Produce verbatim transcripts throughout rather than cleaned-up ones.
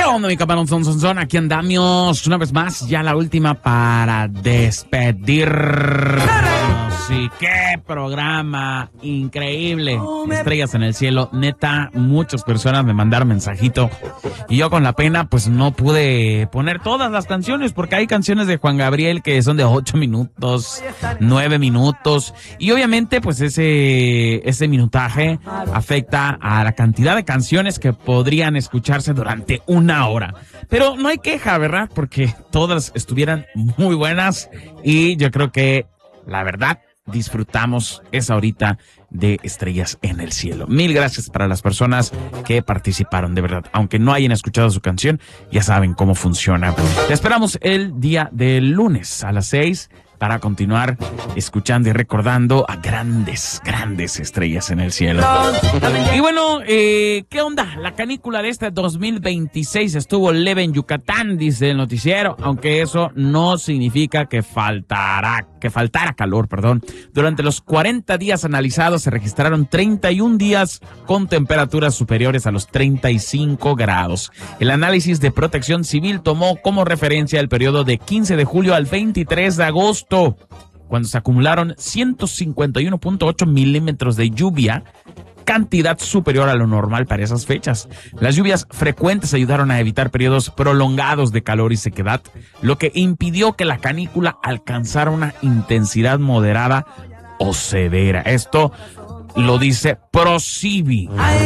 onda, mi camarón son, son, son? Aquí andamos una vez más, ya la última para despedirnos. Sí, qué programa increíble. Estrellas en el cielo, neta, muchas personas me mandaron mensajito y yo con la pena pues no pude poner todas las canciones porque hay canciones de Juan Gabriel que son de ocho minutos, nueve minutos y obviamente pues ese, ese minutaje afecta a la cantidad de canciones que podrían escucharse durante una hora. Pero no hay queja, ¿verdad? Porque todas estuvieran muy buenas y yo creo que la verdad disfrutamos esa horita de Estrellas en el cielo. Mil gracias para las personas que participaron, de verdad. Aunque no hayan escuchado su canción, ya saben cómo funciona. Te esperamos el día del lunes a las seis para continuar escuchando y recordando a grandes, grandes estrellas en el cielo. Y bueno, eh, ¿qué onda? La canícula de este dos mil veintiséis estuvo leve en Yucatán, dice el noticiero, aunque eso no significa que faltará, que faltara calor, perdón. Durante los cuarenta días analizados se registraron treinta y un días con temperaturas superiores a los treinta y cinco grados. El análisis de Protección Civil tomó como referencia el periodo de quince de julio al veintitrés de agosto, cuando se acumularon ciento cincuenta y uno punto ocho milímetros de lluvia, cantidad superior a lo normal para esas fechas. Las lluvias frecuentes ayudaron a evitar periodos prolongados de calor y sequedad, lo que impidió que la canícula alcanzara una intensidad moderada o severa. Esto lo dice ProCivi.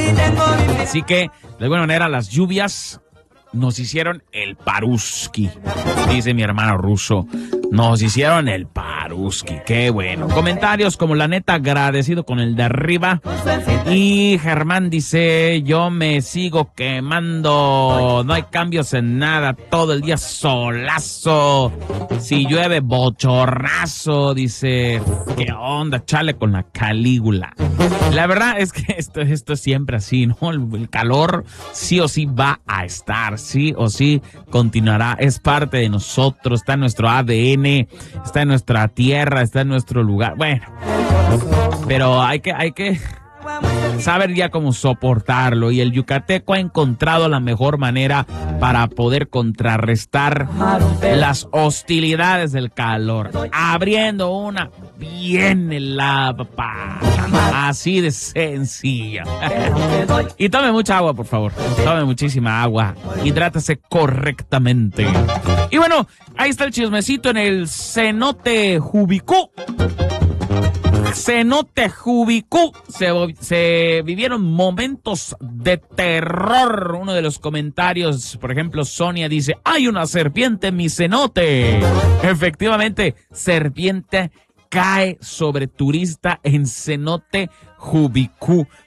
Así que, de alguna manera, las lluvias nos hicieron el paruski, dice mi hermano ruso. Nos hicieron el paruski, qué bueno. Comentarios como la neta agradecido con el de arriba. Y Germán dice, yo me sigo quemando, no hay cambios en nada, todo el día solazo. Si llueve bochornazo, dice, qué onda, chale con la Calígula. La verdad es que esto, esto es siempre así, ¿no? El, el calor sí o sí va a estar, sí o sí continuará, es parte de nosotros, está en nuestro A D N, está en nuestra tierra, está en nuestro lugar. Bueno, pero hay que, hay que saber ya cómo soportarlo, y el yucateco ha encontrado la mejor manera para poder contrarrestar las hostilidades del calor, abriendo una bien helada, papá. Así de sencilla. Y tome mucha agua, por favor. Tome muchísima agua. Hidrátese correctamente. Y bueno, ahí está el chismecito en el cenote Jubicú. Cenote Jubicú. Se, se vivieron momentos de terror. Uno de los comentarios, por ejemplo, Sonia dice, hay una serpiente en mi cenote. Efectivamente, serpiente cae sobre turista en cenote Jubicú.